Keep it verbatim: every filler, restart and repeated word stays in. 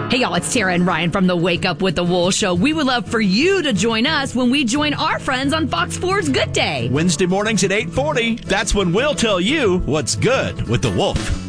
Hey, y'all, it's Tara and Ryan from the Wake Up with the Wool Show. We would love for you to join us when we join our friends on Fox four's Good Day. Wednesday mornings at eight forty. That's when we'll tell you what's good with the Wolf.